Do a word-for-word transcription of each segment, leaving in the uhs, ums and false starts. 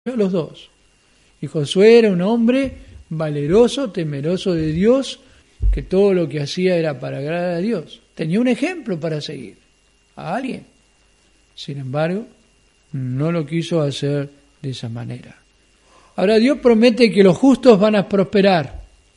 a los dos. Y Josué era un hombre valeroso, temeroso de Dios, que todo lo que hacía era para agradar a Dios. Tenía un ejemplo para seguir a alguien. Sin embargo, no lo quiso hacer de esa manera. Ahora Dios promete que los justos van a prosperar.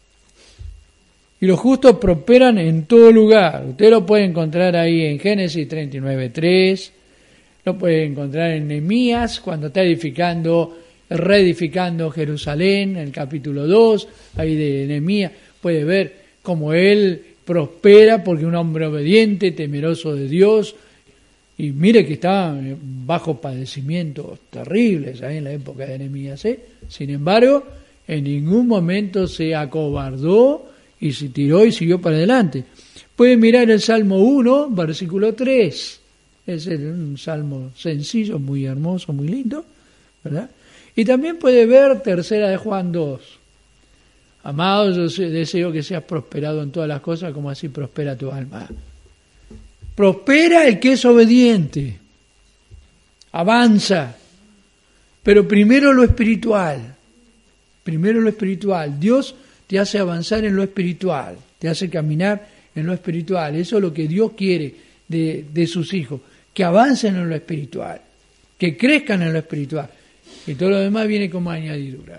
Y los justos prosperan en todo lugar. Usted lo puede encontrar ahí en Génesis treinta y nueve tres, lo puede encontrar en Nehemías, cuando está edificando, reedificando Jerusalén, en el capítulo dos, ahí de Nehemías, puede ver cómo él prospera porque es un hombre obediente, temeroso de Dios, y mire que estaba bajo padecimientos terribles ahí en la época de Nehemías, ¿eh? Sin embargo, en ningún momento se acobardó y se tiró y siguió para adelante. Pueden mirar el Salmo uno, versículo tres. Es un salmo sencillo, muy hermoso, muy lindo, ¿verdad? Y también puede ver tercera de Juan dos. Amados, yo deseo que seas prosperado en todas las cosas como así prospera tu alma. Prospera el que es obediente. Avanza. Pero primero lo espiritual. Primero lo espiritual. Dios te hace avanzar en lo espiritual. Te hace caminar en lo espiritual. Eso es lo que Dios quiere de, de sus hijos. Que avancen en lo espiritual. Que crezcan en lo espiritual. Y todo lo demás viene como añadidura.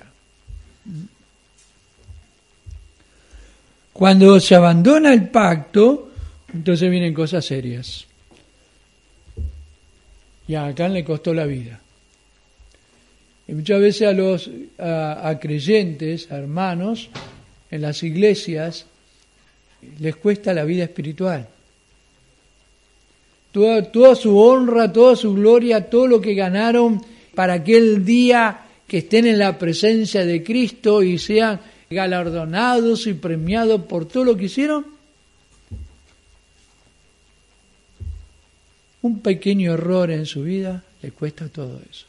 Cuando se abandona el pacto, entonces vienen cosas serias. Y a Acán le costó la vida. Y muchas veces a los a, a creyentes, a hermanos, en las iglesias, les cuesta la vida espiritual. Toda, toda su honra, toda su gloria, todo lo que ganaron para aquel día que estén en la presencia de Cristo y sean galardonados y premiados por todo lo que hicieron. Un pequeño error en su vida le cuesta todo eso.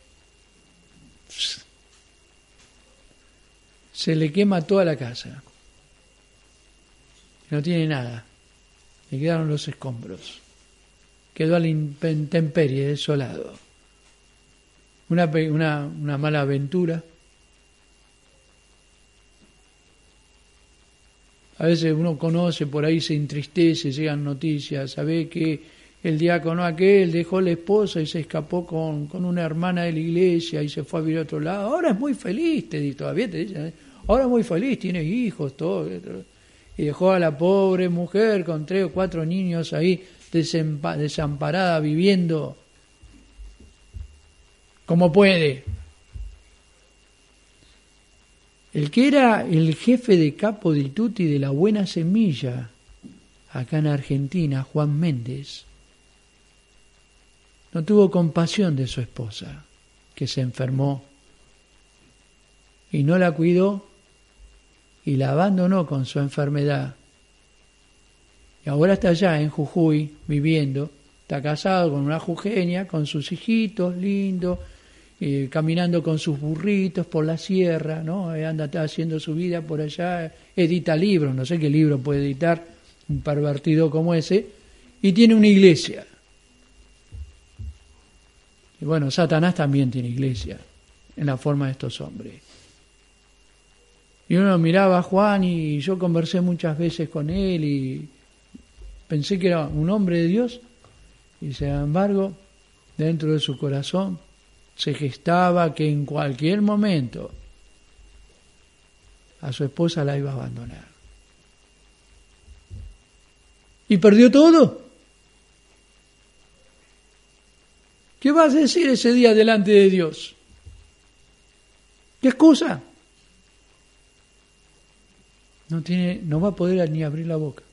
Se le quema toda la casa. No tiene nada. Le quedaron los escombros. Quedó a la intemperie, desolado. Una, una, una mala aventura. A veces uno conoce, por ahí se entristece, llegan noticias, sabe que el diácono aquel dejó la esposa y se escapó con, con una hermana de la iglesia y se fue a vivir a otro lado. Ahora es muy feliz, te digo, todavía te dicen, ahora es muy feliz, tiene hijos, todo. Y dejó a la pobre mujer con tres o cuatro niños ahí desamparada, viviendo como puede. El que era el jefe de capo di tutti de la Buena Semilla, acá en Argentina, Juan Méndez, no tuvo compasión de su esposa, que se enfermó, y no la cuidó, y la abandonó con su enfermedad. Y ahora está allá en Jujuy, viviendo, está casado con una jujeña, con sus hijitos lindos, Eh, caminando con sus burritos por la sierra, ¿no? Anda haciendo su vida por allá, edita libros, no sé qué libro puede editar un pervertido como ese, y tiene una iglesia. Y bueno, Satanás también tiene iglesia, en la forma de estos hombres. Y uno miraba a Juan y yo conversé muchas veces con él y pensé que era un hombre de Dios, y sin embargo, dentro de su corazón, se gestaba que en cualquier momento a su esposa la iba a abandonar. ¿Y perdió todo? ¿Qué vas a decir ese día delante de Dios? ¿Qué excusa? No tiene, no va a poder ni abrir la boca.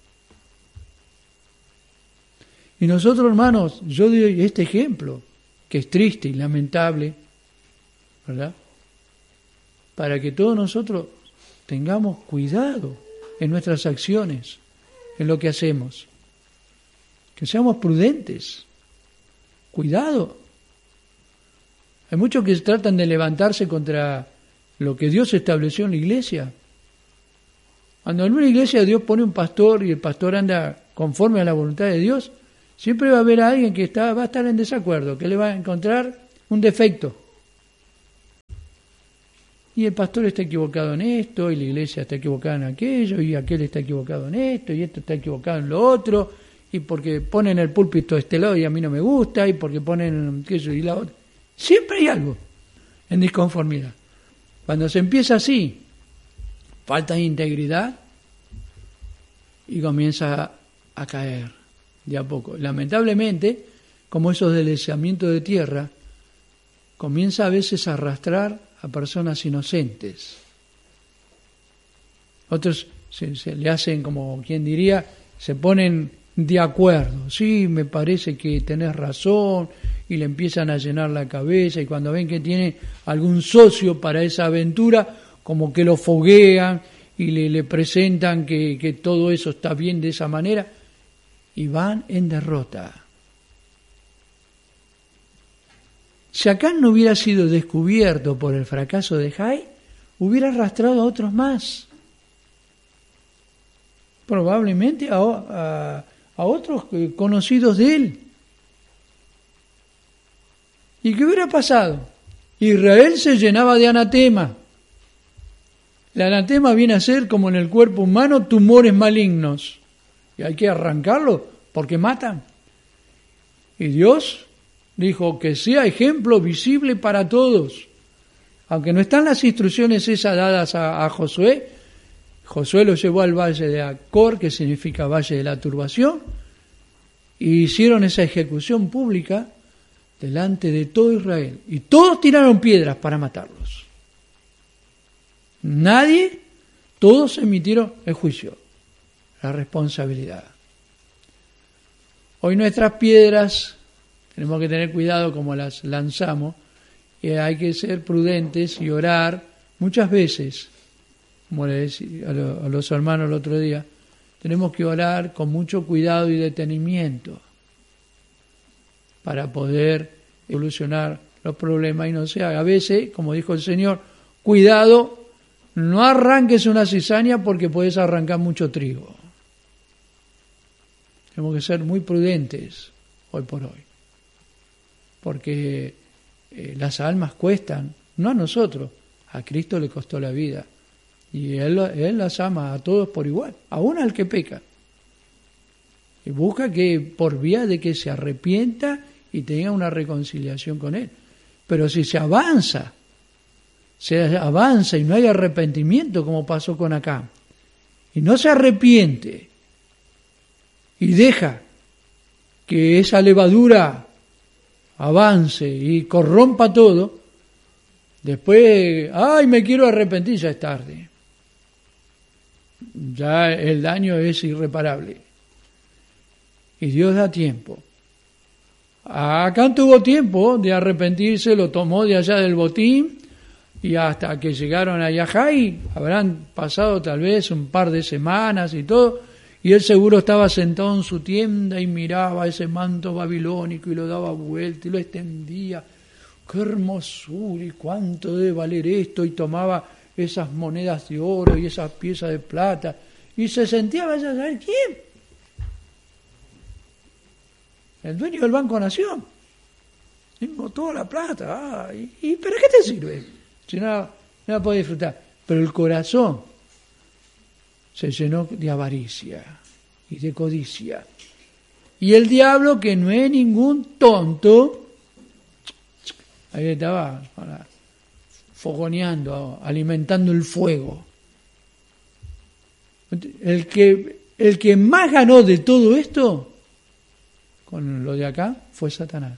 Y nosotros, hermanos, yo doy este ejemplo, que es triste y lamentable, ¿verdad? Para que todos nosotros tengamos cuidado en nuestras acciones, en lo que hacemos. Que seamos prudentes. Cuidado. Hay muchos que tratan de levantarse contra lo que Dios estableció en la iglesia. Cuando en una iglesia Dios pone un pastor y el pastor anda conforme a la voluntad de Dios, siempre va a haber alguien que está, va a estar en desacuerdo, que le va a encontrar un defecto. y el pastor está equivocado en esto, y la iglesia está equivocada en aquello, y aquel está equivocado en esto, y esto está equivocado en lo otro, y porque ponen el púlpito este lado y a mí no me gusta, y porque ponen aquello y la otra. Siempre hay algo en disconformidad. Cuando se empieza así, falta de integridad y comienza a, a caer de a poco. Lamentablemente, como esos deslizamientos de tierra, comienza a veces a arrastrar a personas inocentes. Otros se, se le hacen, como quien diría, se ponen de acuerdo. Sí, me parece que tenés razón, y le empiezan a llenar la cabeza, y cuando ven que tiene algún socio para esa aventura, como que lo foguean y le, le presentan que, que todo eso está bien de esa manera, y van en derrota. Si Acán no hubiera sido descubierto por el fracaso de Jai, hubiera arrastrado a otros más. Probablemente a, a, a otros conocidos de él. ¿Y qué hubiera pasado? Israel se llenaba de anatema. El anatema viene a ser, como en el cuerpo humano, tumores malignos. Y hay que arrancarlo porque matan. Y Dios dijo que sea ejemplo visible para todos. Aunque no están las instrucciones esas dadas a, a Josué, Josué lo llevó al valle de Acor, que significa valle de la turbación, y hicieron esa ejecución pública delante de todo Israel. Y todos tiraron piedras para matarlos. Nadie, todos emitieron el juicio, la responsabilidad. Hoy nuestras piedras tenemos que tener cuidado como las lanzamos, y hay que ser prudentes y orar muchas veces, como le decía a los hermanos el otro día, tenemos que orar con mucho cuidado y detenimiento para poder solucionar los problemas y no se haga. A veces, como dijo el Señor, cuidado, no arranques una cizaña porque puedes arrancar mucho trigo. Tenemos que ser muy prudentes hoy por hoy, porque eh, las almas cuestan, no a nosotros, a Cristo le costó la vida, y Él, él las ama a todos por igual, aún al que peca, y busca que por vía de que se arrepienta y tenga una reconciliación con Él. Pero si se avanza, se avanza y no hay arrepentimiento, como pasó con Acán, y no se arrepiente, y deja que esa levadura avance y corrompa todo, después, ay, me quiero arrepentir, ya es tarde. Ya el daño es irreparable. Y Dios da tiempo. Acán tuvo tiempo de arrepentirse, lo tomó de allá del botín, y hasta que llegaron a Jai, habrán pasado tal vez un par de semanas y todo, y él seguro estaba sentado en su tienda y miraba ese manto babilónico y lo daba vuelta y lo extendía. ¡Qué hermosura! ¿Y cuánto debe valer esto? Y tomaba esas monedas de oro y esas piezas de plata y se sentía, vaya a saber quién. El dueño del Banco Nación. Tengo toda la plata. Ah, ¿y, y ¿pero qué te sirve? Si no, no la puedes disfrutar. Pero el corazón se llenó de avaricia y de codicia. Y el diablo, que no es ningún tonto, ahí estaba fogoneando, alimentando el fuego. El que, el que más ganó de todo esto, con lo de acá, fue Satanás.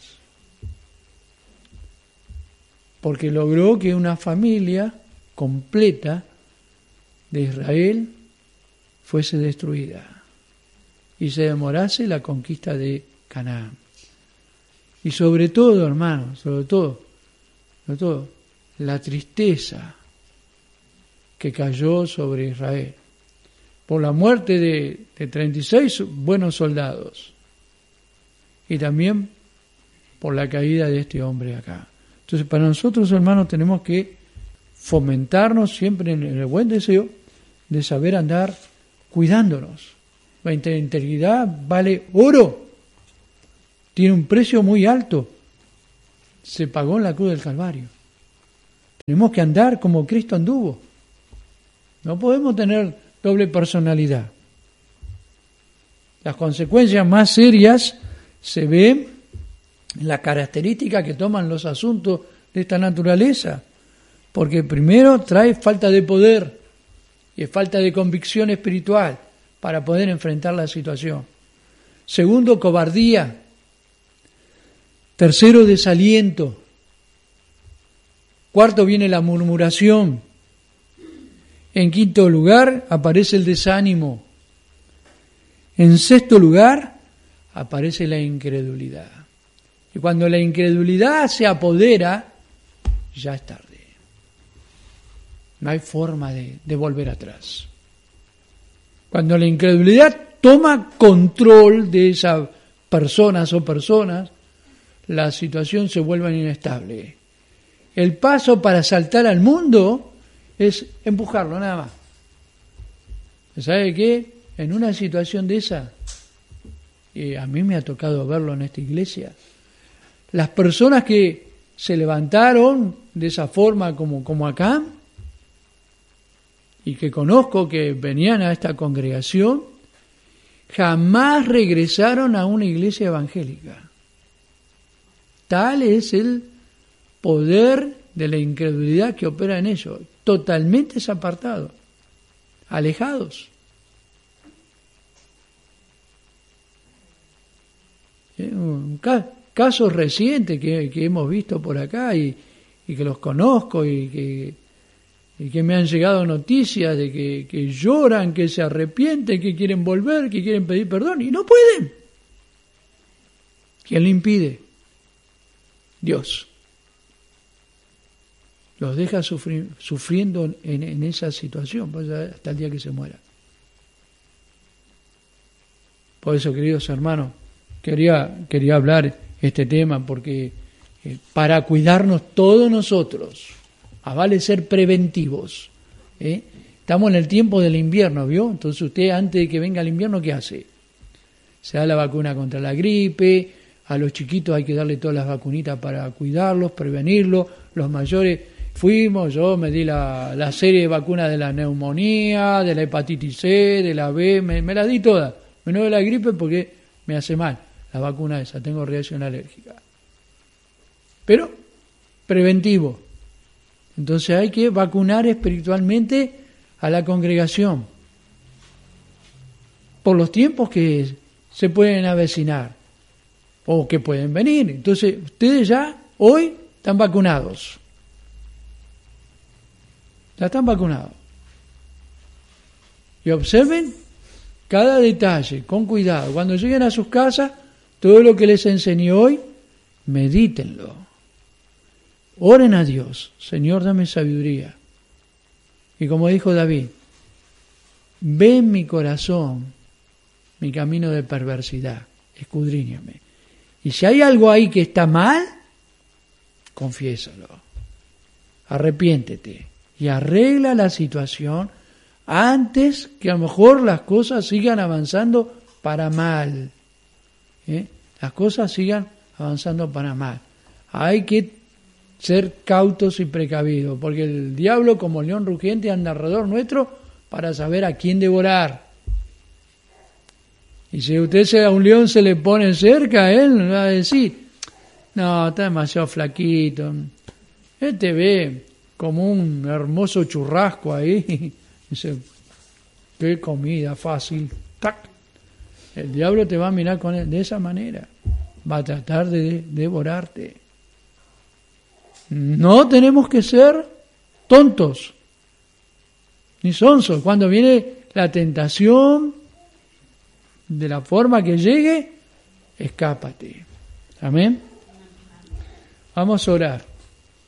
Porque logró que una familia completa de Israel fuese destruida y se demorase la conquista de Canaán. Y sobre todo, hermanos, sobre todo, sobre todo, la tristeza que cayó sobre Israel por la muerte de, de treinta y seis buenos soldados y también por la caída de este hombre acá. Entonces, para nosotros, hermanos, tenemos que fomentarnos siempre en el buen deseo de saber andar cuidándonos. La integridad vale oro, tiene un precio muy alto, se pagó en la cruz del Calvario. Tenemos que andar como Cristo anduvo. No podemos tener doble personalidad. Las consecuencias más serias se ven en la característica que toman los asuntos de esta naturaleza. Porque primero trae falta de poder y falta de convicción espiritual para poder enfrentar la situación. Segundo, cobardía. Tercero, desaliento. Cuarto, viene la murmuración. En quinto lugar, aparece el desánimo. En sexto lugar, aparece la incredulidad. Y cuando la incredulidad se apodera, ya es tarde. No hay forma de, de volver atrás. Cuando la incredulidad toma control de esas personas o personas, la situación se vuelve inestable. El paso para saltar al mundo es empujarlo, nada más. ¿Sabe qué? En una situación de esa, y a mí me ha tocado verlo en esta iglesia, las personas que se levantaron de esa forma como, como acá, y que conozco que venían a esta congregación, jamás regresaron a una iglesia evangélica. Tal es el poder de la incredulidad que opera en ellos, totalmente desapartados, alejados. Un ca- casos recientes que, que hemos visto por acá y, y que los conozco y que, y que me han llegado noticias de que, que lloran, que se arrepienten, que quieren volver, que quieren pedir perdón y no pueden. ¿Quién le impide? Dios. Los deja sufrir, sufriendo en, en esa situación, pues hasta el día que se muera. Por eso, queridos hermanos, quería, quería hablar este tema, porque eh, para cuidarnos todos nosotros, a vale ser preventivos. ¿eh? Estamos en el tiempo del invierno, ¿vio? Entonces usted, antes de que venga el invierno, ¿qué hace? Se da la vacuna contra la gripe, a los chiquitos hay que darle todas las vacunitas para cuidarlos, prevenirlos, los mayores... Fuimos, yo me di la, la serie de vacunas de la neumonía, de la hepatitis C, de la B, me, me las di todas, menos de la gripe porque me hace mal la vacuna esa, tengo reacción alérgica. Pero, preventivo. Entonces hay que vacunar espiritualmente a la congregación por los tiempos que se pueden avecinar o que pueden venir. Entonces, ustedes ya hoy están vacunados. Ya están vacunados. Y observen cada detalle, con cuidado. Cuando lleguen a sus casas, todo lo que les enseñé hoy, medítenlo. Oren a Dios. Señor, dame sabiduría. Y como dijo David, ve en mi corazón mi camino de perversidad. Escudriñame. Y si hay algo ahí que está mal, confiésalo. Arrepiéntete. Y arregla la situación antes que a lo mejor las cosas sigan avanzando para mal. ¿Eh? Las cosas sigan avanzando para mal. Hay que ser cautos y precavidos, porque el diablo, como león rugiente, anda alrededor nuestro para saber a quién devorar. Y si usted se, a un león se le pone cerca, él va a decir, no, está demasiado flaquito. Él te ve como un hermoso churrasco ahí. Dice, qué comida fácil. ¡Tac! El diablo te va a mirar con él de esa manera. Va a tratar de devorarte. No tenemos que ser tontos ni sonsos. Cuando viene la tentación, de la forma que llegue, escápate. Amén. Vamos a orar.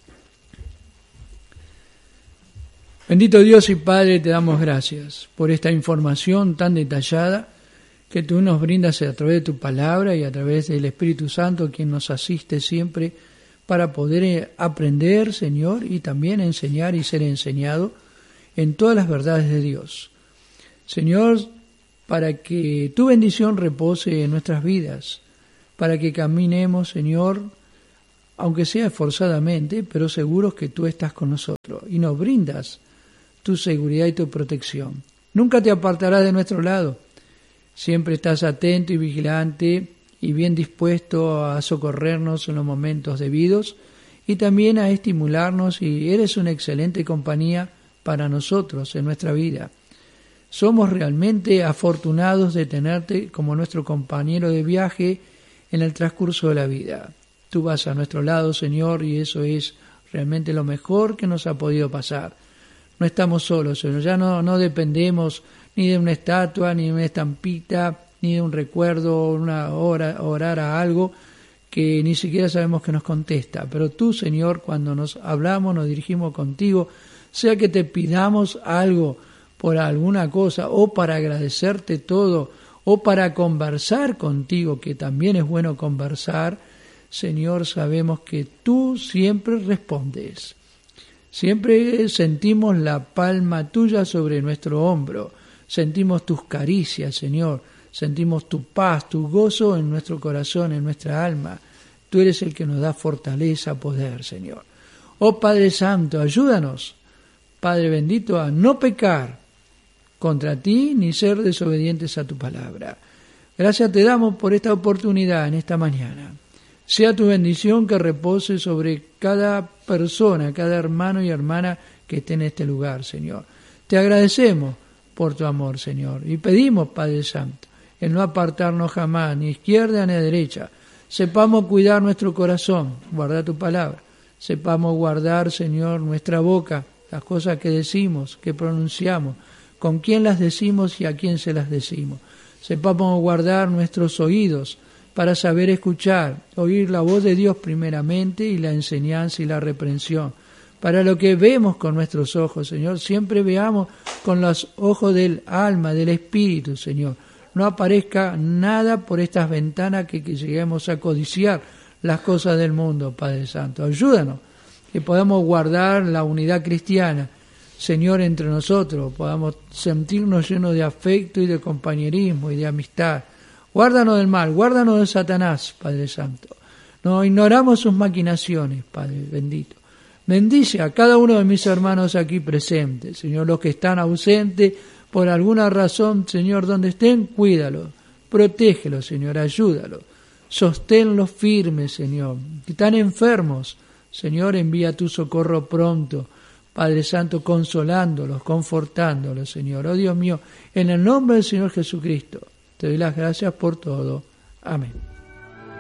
Bendito Dios y Padre, te damos gracias por esta información tan detallada que tú nos brindas a través de tu palabra y a través del Espíritu Santo, quien nos asiste siempre para poder aprender, Señor, y también enseñar y ser enseñado en todas las verdades de Dios. Señor, para que tu bendición repose en nuestras vidas, para que caminemos, Señor, aunque sea esforzadamente, pero seguros que tú estás con nosotros y nos brindas tu seguridad y tu protección. Nunca te apartarás de nuestro lado. Siempre estás atento y vigilante y bien dispuesto a socorrernos en los momentos debidos y también a estimularnos, y eres una excelente compañía para nosotros en nuestra vida. Somos realmente afortunados de tenerte como nuestro compañero de viaje en el transcurso de la vida. Tú vas a nuestro lado, Señor, y eso es realmente lo mejor que nos ha podido pasar. No estamos solos, Señor, ya no, no dependemos ni de una estatua, ni de una estampita, ni de un recuerdo, una hora, orar a algo que ni siquiera sabemos que nos contesta. Pero tú, Señor, cuando nos hablamos, nos dirigimos contigo, sea que te pidamos algo por alguna cosa, o para agradecerte todo, o para conversar contigo, que también es bueno conversar, Señor, sabemos que tú siempre respondes. Siempre sentimos la palma tuya sobre nuestro hombro, sentimos tus caricias, Señor, sentimos tu paz, tu gozo en nuestro corazón, en nuestra alma. Tú eres el que nos da fortaleza, poder, Señor. Oh Padre Santo, ayúdanos, Padre bendito, a no pecar contra ti ni ser desobedientes a tu palabra. Gracias te damos por esta oportunidad en esta mañana. Sea tu bendición que repose sobre cada persona, cada hermano y hermana que esté en este lugar, Señor. Te agradecemos por tu amor, Señor, y pedimos, Padre Santo, el no apartarnos jamás, ni izquierda ni derecha. Sepamos cuidar nuestro corazón, guardar tu palabra. Sepamos guardar, Señor, nuestra boca, las cosas que decimos, que pronunciamos, con quién las decimos y a quién se las decimos. Sepamos guardar nuestros oídos para saber escuchar, oír la voz de Dios primeramente y la enseñanza y la reprensión. Para lo que vemos con nuestros ojos, Señor, siempre veamos con los ojos del alma, del espíritu, Señor. No aparezca nada por estas ventanas que, que lleguemos a codiciar las cosas del mundo, Padre Santo. Ayúdanos, que podamos guardar la unidad cristiana, Señor, entre nosotros, podamos sentirnos llenos de afecto y de compañerismo y de amistad. Guárdanos del mal, guárdanos de Satanás, Padre Santo. No ignoramos sus maquinaciones, Padre bendito. Bendice a cada uno de mis hermanos aquí presentes, Señor, los que están ausentes por alguna razón, Señor, donde estén, cuídalos, protégelos, Señor, ayúdalos, sosténlos firmes, Señor. Si están enfermos, Señor, envía tu socorro pronto, Padre Santo, consolándolos, confortándolos, Señor. Oh Dios mío, en el nombre del Señor Jesucristo, te doy las gracias por todo. Amén.